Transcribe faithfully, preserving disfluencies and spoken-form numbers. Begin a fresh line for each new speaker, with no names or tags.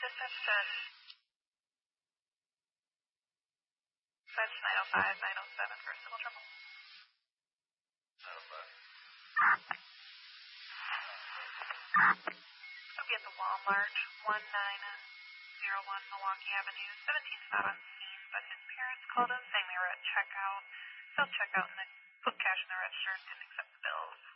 Dispatch ten. Dispatch nine oh five, nine oh seven for civil trouble.
nine oh five.
I'll be at the Walmart, one nine zero one Milwaukee Avenue. seventeen's not on scene, but his parents called him saying they were at checkout. Self-checkout and they put cash in the register and didn't accept the bills.